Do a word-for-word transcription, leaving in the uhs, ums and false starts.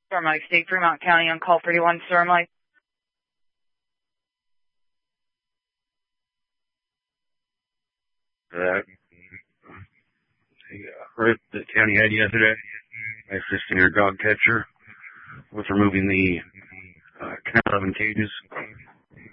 Storm Lake State, Fremont County, on call thirty-one, Storm Lake. Uh, right at the county head yesterday, assisting our dog catcher with removing the uh, Canal eleven cages